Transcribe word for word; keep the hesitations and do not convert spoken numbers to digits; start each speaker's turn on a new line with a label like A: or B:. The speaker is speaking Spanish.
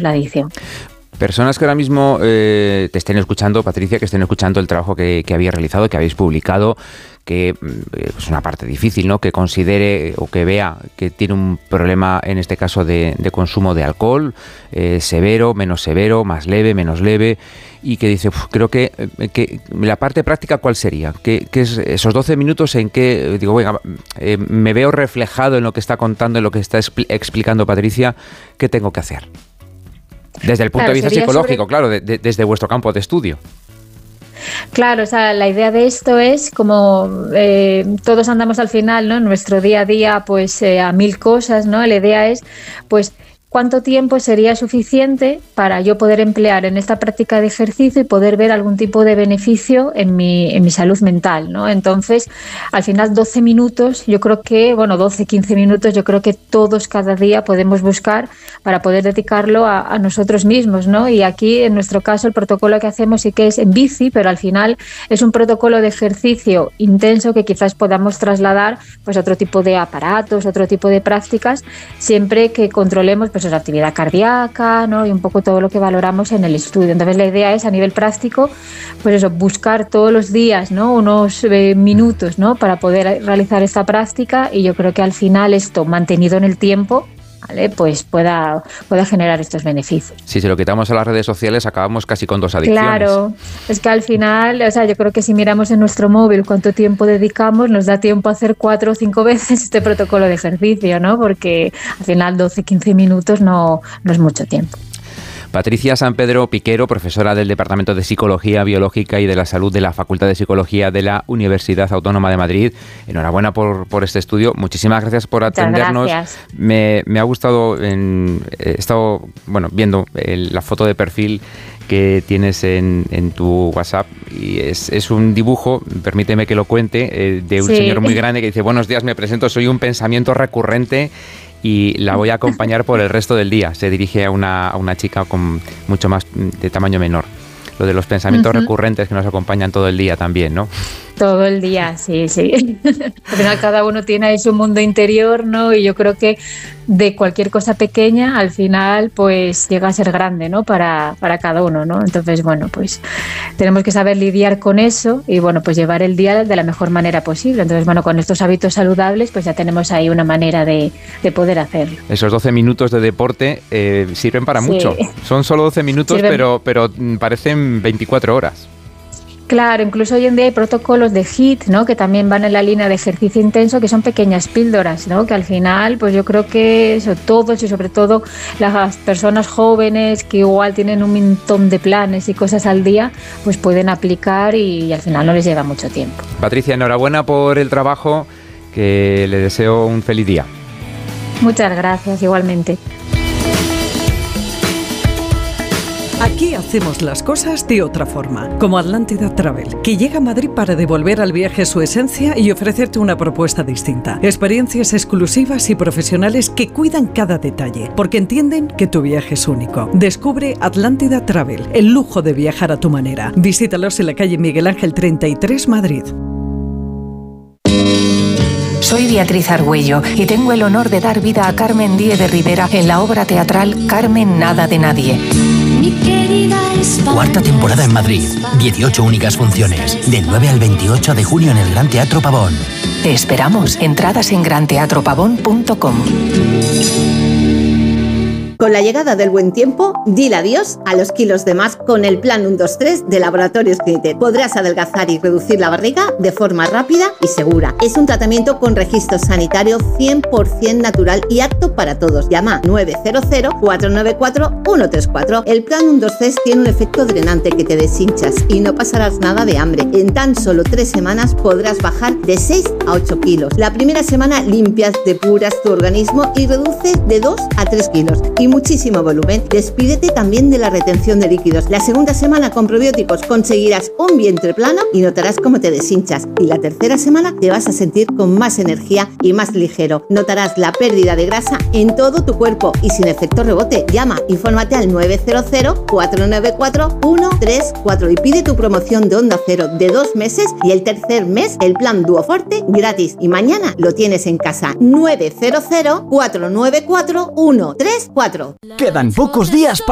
A: la adicción.
B: Personas que ahora mismo eh, te estén escuchando, Patricia, que estén escuchando el trabajo que, que habéis realizado, que habéis publicado, que eh, es una parte difícil, ¿no? Que considere o que vea que tiene un problema, en este caso, de, de consumo de alcohol, eh, severo, menos severo, más leve, menos leve, y que dice, creo que, que la parte práctica, ¿cuál sería? ¿Qué, qué es esos doce minutos en que, digo, venga, eh, me veo reflejado en lo que está contando, en lo que está expl- explicando Patricia, ¿qué tengo que hacer? Desde el punto
A: claro,
B: de vista psicológico, sobre... claro, de, de, desde vuestro campo de estudio.
A: Claro, o sea, la idea de esto es como eh, todos andamos al final, ¿no? En nuestro día a día, pues eh, a mil cosas, ¿no? La idea es, pues, ¿cuánto tiempo sería suficiente para yo poder emplear en esta práctica de ejercicio y poder ver algún tipo de beneficio en mi, en mi salud mental, ¿no? Entonces, al final, doce minutos, yo creo que, bueno, doce, quince minutos, yo creo que todos cada día podemos buscar para poder dedicarlo a, a nosotros mismos, ¿no? Y aquí, en nuestro caso, el protocolo que hacemos sí que es en bici, pero al final es un protocolo de ejercicio intenso que quizás podamos trasladar pues a otro tipo de aparatos, otro tipo de prácticas, siempre que controlemos pues la actividad cardíaca, ¿no? Y un poco todo lo que valoramos en el estudio. Entonces la idea es a nivel práctico, pues eso, buscar todos los días, ¿no? Unos eh, minutos, ¿no? Para poder realizar esta práctica, y yo creo que al final esto mantenido en el tiempo, ¿vale? Pues pueda, pueda generar estos beneficios.
B: Si se lo quitamos a las redes sociales, acabamos casi con dos adicciones.
A: Claro, es que al final, o sea, yo creo que si miramos en nuestro móvil cuánto tiempo dedicamos, nos da tiempo a hacer cuatro o cinco veces este protocolo de ejercicio, ¿no? Porque al final doce, quince minutos no, no es mucho tiempo.
B: Patricia San Pedro Piquero, profesora del Departamento de Psicología Biológica y de la Salud de la Facultad de Psicología de la Universidad Autónoma de Madrid. Enhorabuena por, por este estudio. Muchísimas gracias por atendernos.
A: Muchas gracias.
B: Me, me ha gustado, en, he estado bueno, viendo el, la foto de perfil que tienes en, en tu WhatsApp, y es, es un dibujo, permíteme que lo cuente, eh, de un sí. señor muy grande que dice: buenos días, me presento, soy un pensamiento recurrente y la voy a acompañar por el resto del día. Se dirige a una, a una chica con mucho más de tamaño menor. Lo de los pensamientos uh-huh. recurrentes que nos acompañan todo el día también, ¿no?
A: Todo el día, sí, sí. Al final cada uno tiene ahí su mundo interior, ¿no? Y yo creo que de cualquier cosa pequeña, al final, pues llega a ser grande, ¿no? Para, para cada uno, ¿no? Entonces, bueno, pues tenemos que saber lidiar con eso y, bueno, pues llevar el día de la mejor manera posible. Entonces, bueno, con estos hábitos saludables, pues ya tenemos ahí una manera de, de poder hacerlo.
B: Esos doce minutos de deporte eh, sirven para sí. mucho. Son solo doce minutos, sirven... pero, pero parecen veinticuatro horas.
A: Claro, incluso hoy en día hay protocolos de H I I T, ¿no? Que también van en la línea de ejercicio intenso, que son pequeñas píldoras, ¿no? Que al final, pues yo creo que eso, todos y sobre todo las personas jóvenes que igual tienen un montón de planes y cosas al día, pues pueden aplicar y, y al final no les lleva mucho tiempo.
B: Patricia, enhorabuena por el trabajo, que le deseo un feliz día.
A: Muchas gracias, igualmente.
C: Aquí hacemos las cosas de otra forma, como Atlántida Travel, que llega a Madrid para devolver al viaje su esencia y ofrecerte una propuesta distinta. Experiencias exclusivas y profesionales que cuidan cada detalle, porque entienden que tu viaje es único. Descubre Atlántida Travel, el lujo de viajar a tu manera. Visítalos en la calle Miguel Ángel treinta y tres, Madrid.
D: Soy Beatriz Argüello y tengo el honor de dar vida a Carmen Díez de Rivera en la obra teatral Carmen Nada de Nadie.
E: Cuarta temporada en Madrid, dieciocho únicas funciones, del nueve al veintiocho de junio en el Gran Teatro Pavón.
D: Te esperamos. Entradas en gran teatro pavón punto com.
F: Con la llegada del buen tiempo, dile adiós a los kilos de más con el plan uno dos tres de Laboratorios Knitted. Podrás adelgazar y reducir la barriga de forma rápida y segura. Es un tratamiento con registro sanitario cien por ciento natural y apto para todos. Llama nueve cero cero, cuatro nueve cuatro, uno tres cuatro. El plan uno dos tres tiene un efecto drenante que te deshinchas y no pasarás nada de hambre. En tan solo tres semanas podrás bajar de seis a ocho kilos. La primera semana limpias, depuras tu organismo y reduces de dos a tres kilos. Y muchísimo volumen. Despídete también de la retención de líquidos. La segunda semana con probióticos conseguirás un vientre plano y notarás cómo te deshinchas. Y la tercera semana te vas a sentir con más energía y más ligero. Notarás la pérdida de grasa en todo tu cuerpo y sin efecto rebote. Llama, infórmate al nueve cero cero, cuatro nueve cuatro, uno tres cuatro y pide tu promoción de Onda Cero de dos meses y el tercer mes el plan Duoforte gratis. Y mañana lo tienes en casa. nueve cero cero, cuatro nueve cuatro, uno tres cuatro.
G: Quedan pocos días para